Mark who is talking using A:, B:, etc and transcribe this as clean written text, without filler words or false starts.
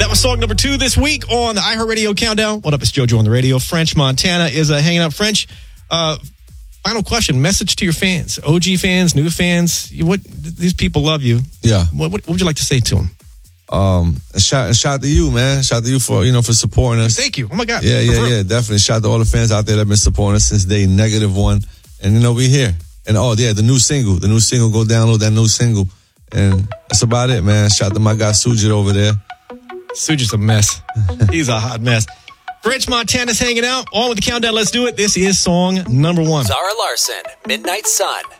A: That was song number 2 this week on the iHeartRadio Countdown. What up? It's JoJo on the radio. French Montana is hanging out. French, final question. Message to your fans. OG fans, new fans. These people love you.
B: Yeah.
A: What would you like to say to them?
B: Shout to you, man. Shout to you for supporting us.
A: Thank you. Oh my God.
B: Yeah, definitely. Shout to all the fans out there that have been supporting us since day -1. And we here. And the new single. The new single, go download that new single. And that's about it, man. Shout to my guy Sujit over there.
A: Sujit's a mess. He's a hot mess. French Montana's hanging out. On with the countdown. Let's do it. This is song number 1.
C: Zara Larson, Midnight Sun.